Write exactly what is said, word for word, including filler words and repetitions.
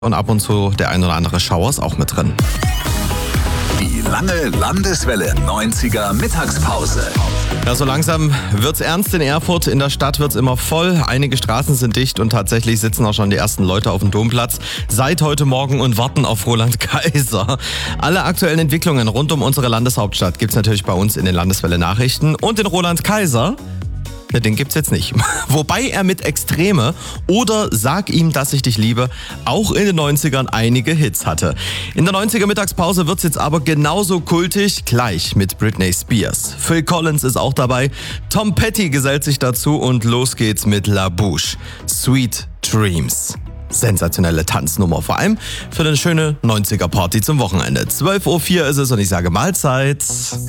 Und ab und zu der ein oder andere Schauer ist auch mit drin. Die lange Landeswelle neunziger Mittagspause. Ja, so langsam wird's ernst in Erfurt. In der Stadt wird's immer voll. Einige Straßen sind dicht und tatsächlich sitzen auch schon die ersten Leute auf dem Domplatz seit heute Morgen und warten auf Roland Kaiser. Alle aktuellen Entwicklungen rund um unsere Landeshauptstadt gibt's natürlich bei uns in den Landeswelle Nachrichten. Und den Roland Kaiser, ja, den gibt's jetzt nicht. Wobei er mit Extreme oder Sag ihm, dass ich dich liebe auch in den neunzigern einige Hits hatte. In der neunziger Mittagspause wird's jetzt aber genauso kultig, gleich mit Britney Spears. Phil Collins ist auch dabei, Tom Petty gesellt sich dazu und los geht's mit La Bouche. Sweet Dreams. Sensationelle Tanznummer, vor allem für eine schöne neunziger Party zum Wochenende. zwölf Uhr vier ist es und ich sage Mahlzeit.